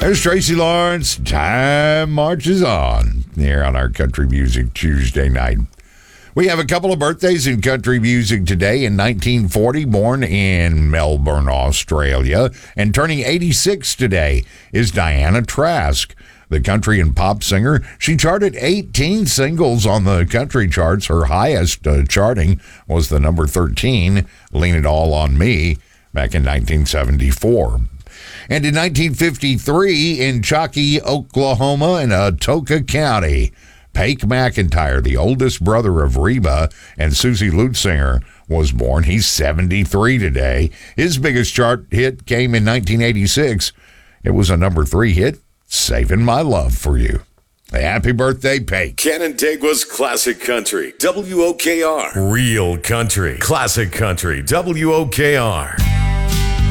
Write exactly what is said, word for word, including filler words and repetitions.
There's Tracy Lawrence. Time marches on here on our Country Music Tuesday night. We have a couple of birthdays in country music today. In nineteen forty, born in Melbourne, Australia, and turning eighty-six today is Diana Trask, the country and pop singer. She charted eighteen singles on the country charts. Her highest uh, charting was the number thirteen, Lean It All on Me, back in nineteen seventy-four. And in nineteen fifty-three, in Chalky, Oklahoma, in Atoka County, Pake McIntyre, the oldest brother of Reba and Susie Lutzinger, was born. He's seventy-three today. His biggest chart hit came in nineteen eighty-six. It was a number three hit, Saving My Love for You. Happy birthday, Pake. Canandaigua's Classic Country, W O K R. Real country, classic country, W O K R.